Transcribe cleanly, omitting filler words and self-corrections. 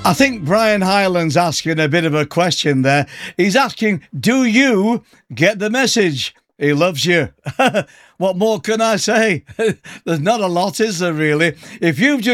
I think Brian Hyland's asking a bit of a question there. He's asking, do you get the message? He loves you. What more can I say? There's not a lot, is there, really? If you've just